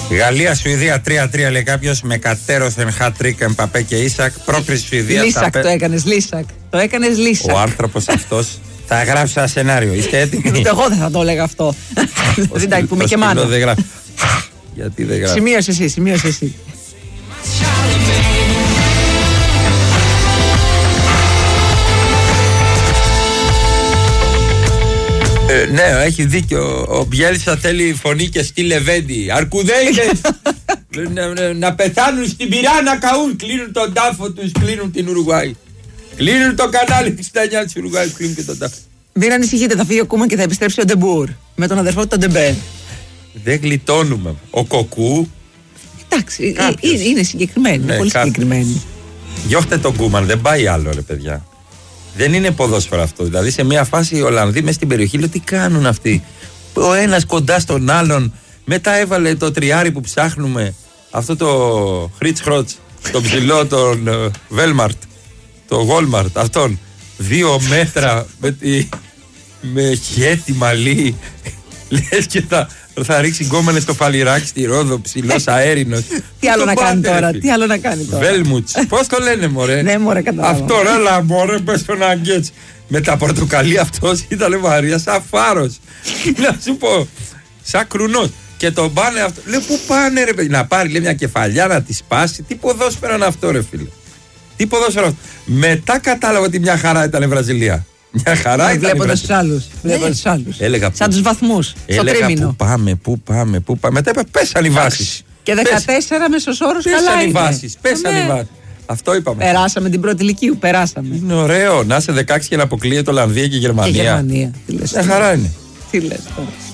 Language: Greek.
Γαλλία-Σουηδία 3-3 λέει κάποιος, με κατέρωθεν hat-trick Εμπαπέ και Ίσακ. Πρόκριση Σουηδία. Λίσακ το έκανες, Λίσακ. Το έκανες Λίσακ. Ο άνθρωπος αυτός θα γράψει ένα σενάριο. Είστε έτοιμοι? Εγώ δεν θα το έλεγα αυτό. Δεν που είμαι και μάνα. Γιατί δεν γράφει? Σημείωσε εσύ. Ναι, έχει δίκιο. Ο Μπιέλσα θέλει φωνή και στυλ Λεβέντη. Αρκουδέιδες να πεθάνουν στην πυρά να καούν. Κλείνουν τον τάφο τους, κλείνουν την Ουρουγουάη. Κλείνουν το κανάλι 69 της Ουρουγουάης, κλείνουν και τον τάφο. Μην ανησυχείτε, θα φύγει ο Κούμαν και θα επιστρέψει ο Ντεμπούρ με τον αδερφό του τον Ντεμπέ. Δεν γλιτώνουμε. Ο Κοκού. Εντάξει, είναι συγκεκριμένη. Ναι, πολύ συγκεκριμένη. Διώχτε τον Κούμαν, δεν πάει άλλο, ρε παιδιά. Δεν είναι ποδόσφαιρο αυτό. Δηλαδή σε μια φάση οι Ολλανδοί μες στην περιοχή λέω τι κάνουν αυτοί. Ο ένας κοντά στον άλλον. Μετά έβαλε το τριάρι που ψάχνουμε. Αυτό το Χρίτς Χρότς. Το ψηλό, τον Βέλμαρτ. Το Γόλμαρτ. Αυτόν. 2 μέτρα με χέτη μαλλί. Λες και θα ρίξει γκόμενες στο φαλιράκι στη Ρόδο. Ψηλός αέρινος. Τι άλλο να κάνει τώρα. Τι άλλο να κάνει τώρα. Βέλμουτς. Πώς το λένε, μωρέ? Ναι, μωρέ, κατάλαβα. Αυτό ρε, μωρέ, πες τον Αγκέτς. Με τα πορτοκαλί αυτός ήταν Μαρία σαν φάρος. Να σου πω, σαν κρουνός. Και τον πάνε αυτό. Λέω, πού πάνε ρε παιδί? Να πάρει λέει, μια κεφαλιά να τη σπάσει. Τι ποδόσφαιρο είναι αυτό, ρε φίλε? Τι ποδόσφαιρο αυτό? Μετά κατάλαβα ότι μια χαρά ήταν η Βραζιλία. Μια χαρά ήταν. Βλέποντας τους άλλους. Έλεγα, σαν τους βαθμούς. Στο τρίμηνο. Πού πάμε. Μετά είπα, πέσαν οι βάσεις. Και 14 μέσος όρος καλά είναι. Πέσαν οι βάσεις. Αυτό είπαμε. Περάσαμε την πρώτη ηλικίου, περάσαμε. Είναι ωραίο να είσαι 16 και να αποκλείεται Ολλανδία και Γερμανία. Και Γερμανία. Μια χαρά είναι. Τι λες τώρα.